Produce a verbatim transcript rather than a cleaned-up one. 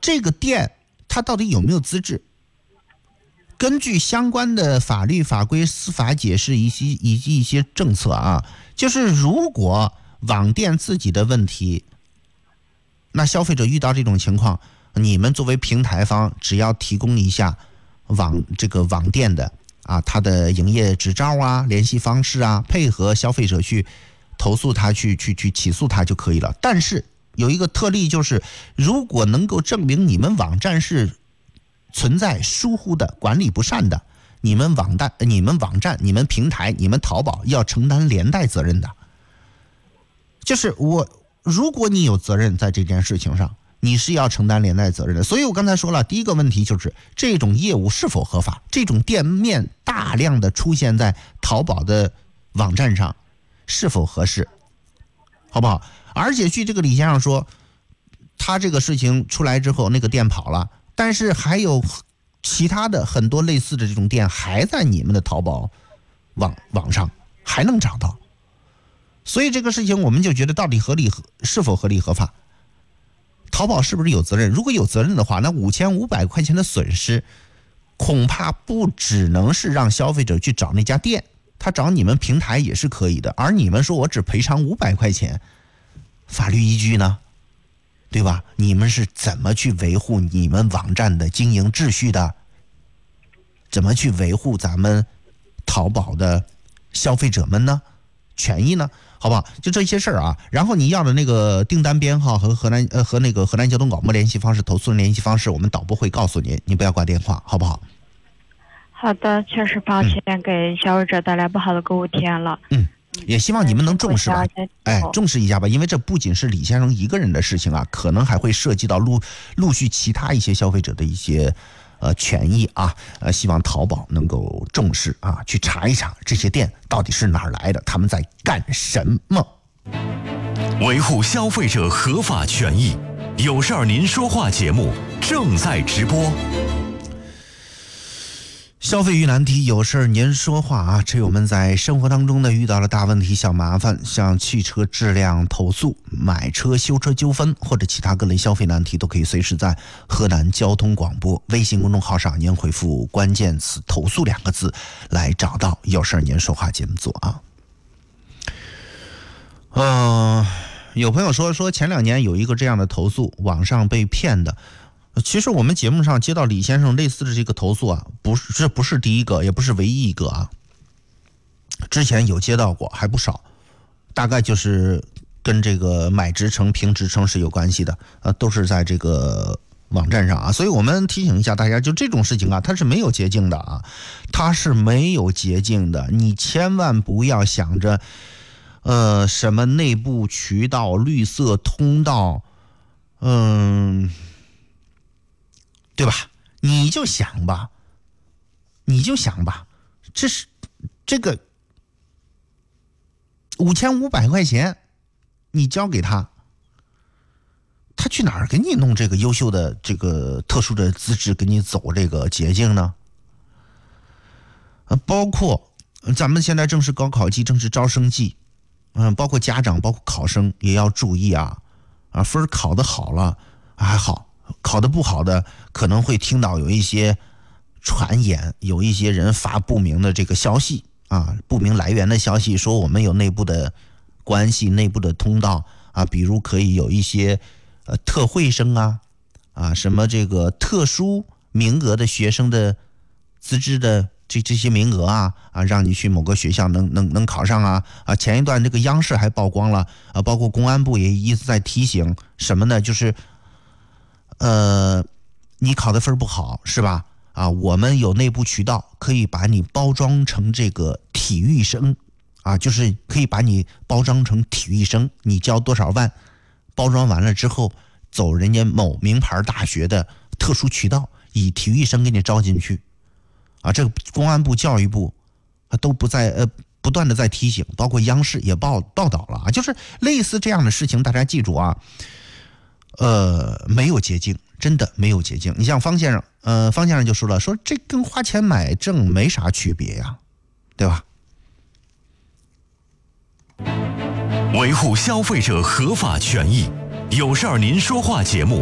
这个店它到底有没有资质？根据相关的法律法规、司法解释以及以及一些政策啊，就是如果网店自己的问题，那消费者遇到这种情况，你们作为平台方，只要提供一下网这个网店的啊，它的营业执照啊、联系方式啊，配合消费者去投诉他、去去去起诉他就可以了。但是有一个特例，就是如果能够证明你们网站是存在疏忽的、管理不善的，你们网站、你们网站、你们平台、你们淘宝要承担连带责任的。就是我，如果你有责任在这件事情上，你是要承担连带责任的。所以我刚才说了，第一个问题就是这种业务是否合法，这种店面大量的出现在淘宝的网站上是否合适，好不好？而且据这个李先生说，他这个事情出来之后，那个店跑了，但是还有其他的很多类似的这种店还在你们的淘宝网网上还能找到。所以这个事情我们就觉得到底合理是否合理合法，淘宝是不是有责任？如果有责任的话，那五千五百块钱的损失恐怕不只能是让消费者去找那家店，他找你们平台也是可以的。而你们说我只赔偿五百块钱，法律依据呢？对吧？你们是怎么去维护你们网站的经营秩序的？怎么去维护咱们淘宝的消费者们呢？权益呢？好不好？就这些事儿啊。然后你要的那个订单编号和河南呃和那个河南交通广播联系方式、投诉人联系方式，我们导播会告诉您，你不要挂电话，好不好？ 好的，确实抱歉、嗯、给消费者带来不好的购物体验了。 嗯。也希望你们能重视吧，哎，重视一下吧，因为这不仅是李先生一个人的事情啊，可能还会涉及到陆陆续其他一些消费者的一些呃权益啊，呃，希望淘宝能够重视啊，去查一查这些店到底是哪儿来的，他们在干什么。 维护消费者合法权益，有事儿您说话节目正在直播。 消费遇难题，有事儿您说话啊！这我们在生活当中呢遇到了大问题、小麻烦，像汽车质量投诉、买车修车纠纷或者其他各类消费难题，都可以随时在河南交通广播微信公众号上您回复关键词“投诉”两个字来找到有事儿您说话节目组啊。嗯、呃，有朋友说说前两年有一个这样的投诉，网上被骗的。其实我们节目上接到李先生类似的这个投诉啊，不是这不是第一个，也不是唯一一个啊。之前有接到过，还不少，大概就是跟这个买职称、评职称是有关系的，呃，都是在这个网站上啊。所以我们提醒一下大家，就这种事情啊，它是没有捷径的啊，它是没有捷径的。你千万不要想着，呃，什么内部渠道、绿色通道，嗯。对吧？你就想吧，你就想吧，这是这个五千五百块钱，你交给他，他去哪儿给你弄这个优秀的这个特殊的资质，给你走这个捷径呢？呃，包括咱们现在正是高考季，正是招生季，嗯，包括家长，包括考生也要注意啊，啊，分考得好了还好。考得不好的可能会听到有一些传言，有一些人发不明的这个消息啊，不明来源的消息，说我们有内部的关系、内部的通道啊，比如可以有一些呃特惠生啊啊什么这个特殊名额的学生的资质的这这些名额啊啊，让你去某个学校能能能考上啊啊！前一段这个央视还曝光了啊，包括公安部也一直在提醒什么呢？就是。呃，你考的分不好是吧？啊，我们有内部渠道可以把你包装成这个体育生，啊，就是可以把你包装成体育生，你交多少万，包装完了之后，走人家某名牌大学的特殊渠道，以体育生给你招进去，啊，这个公安部、教育部啊都不在呃不断的在提醒，包括央视也报报道了啊，就是类似这样的事情，大家记住啊。呃，没有捷径，真的没有捷径。你像方先生，呃，方先生就说了，说这跟花钱买证没啥区别呀，对吧？ 维护消费者合法权益，有事儿您说话节目